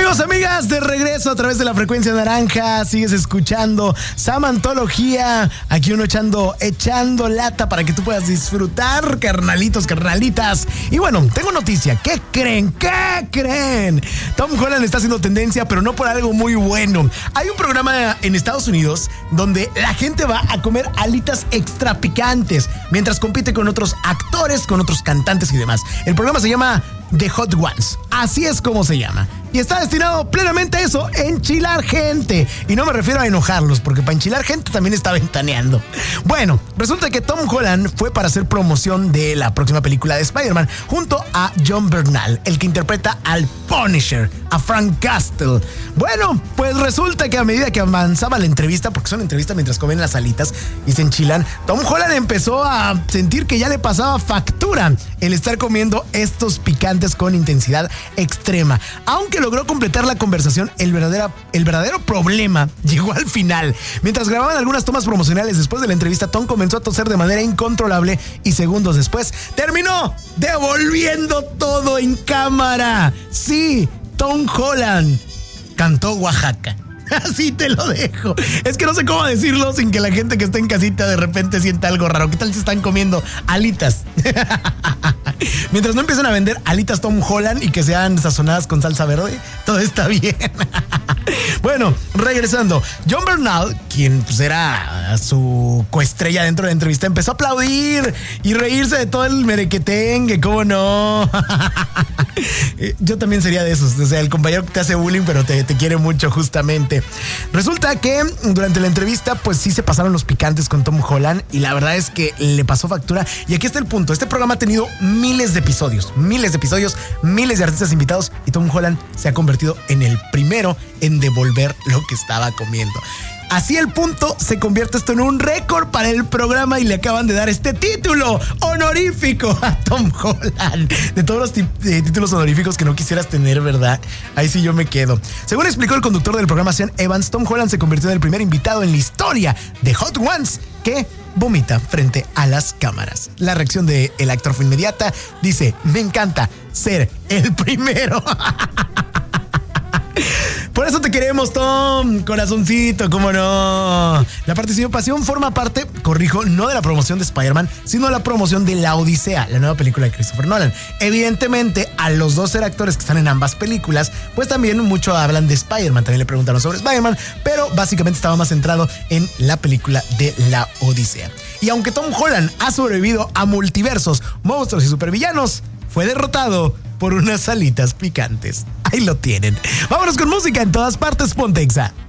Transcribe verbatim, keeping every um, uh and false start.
Amigos, amigas, de regreso a través de la frecuencia naranja. Sigues escuchando Samantología. Aquí uno echando, echando lata para que tú puedas disfrutar, carnalitos, carnalitas. Y bueno, tengo noticia. ¿Qué creen? ¿Qué creen? Tom Holland está haciendo tendencia, pero no por algo muy bueno. Hay un programa en Estados Unidos donde la gente va a comer alitas extra picantes mientras compite con otros actores, con otros cantantes y demás. El programa se llama The Hot Ones. Así es como se llama. Y está destinado plenamente a eso, enchilar gente. Y no me refiero a enojarlos, porque para enchilar gente también está ventaneando. Bueno, resulta que Tom Holland fue para hacer promoción de la próxima película de Spider-Man junto a Jon Bernthal, el que interpreta al Punisher, a Frank Castle. Bueno, pues resulta que a medida que avanzaba la entrevista, porque son entrevistas mientras comen las alitas y se enchilan, Tom Holland empezó a sentir que ya le pasaba factura el estar comiendo estos picantes con intensidad extrema. Aunque logró completar la conversación, el verdadero, el verdadero problema llegó al final. Mientras grababan algunas tomas promocionales después de la entrevista, Tom comenzó a toser de manera incontrolable y segundos después terminó devolviendo todo en cámara. Sí, Tom Holland cantó Oaxaca. Así te lo dejo. Es que no sé cómo decirlo sin que la gente que está en casita de repente sienta algo raro. ¿Qué tal si están comiendo alitas? Mientras no empiecen a vender alitas Tom Holland y que sean sazonadas con salsa verde, todo está bien. Bueno, regresando. Jon Bernthal, quien pues era su coestrella dentro de la entrevista, empezó a aplaudir y reírse de todo el merequetengue. ¿Cómo no? Yo también sería de esos. O sea, el compañero que te hace bullying, pero te, te quiere mucho, justamente. Resulta que durante la entrevista, pues sí se pasaron los picantes con Tom Holland y la verdad es que le pasó factura. Y aquí está el punto. Este programa ha tenido miles de episodios, miles de episodios, miles de artistas invitados y Tom Holland se ha convertido en el primero en devolver lo que estaba comiendo. Así el punto, se convierte esto en un récord para el programa y le acaban de dar este título honorífico a Tom Holland. De todos los t- de títulos honoríficos que no quisieras tener, ¿verdad? Ahí sí yo me quedo. Según explicó el conductor del programa, Sean Evans, Tom Holland se convirtió en el primer invitado en la historia de Hot Ones que vomita frente a las cámaras. La reacción del actor fue inmediata. Dice, me encanta ser el primero. Por eso te queremos, Tom, corazoncito, cómo no. La participación forma parte, corrijo, no de la promoción de Spider-Man, sino de la promoción de La Odisea, la nueva película de Christopher Nolan. Evidentemente, a los dos ser actores que están en ambas películas, pues también mucho hablan de Spider-Man. También le preguntaron sobre Spider-Man, pero básicamente estaba más centrado en la película de La Odisea. Y aunque Tom Holland ha sobrevivido a multiversos, monstruos y supervillanos, fue derrotado por unas alitas picantes. Ahí lo tienen. Vámonos con música en todas partes, Pontexa.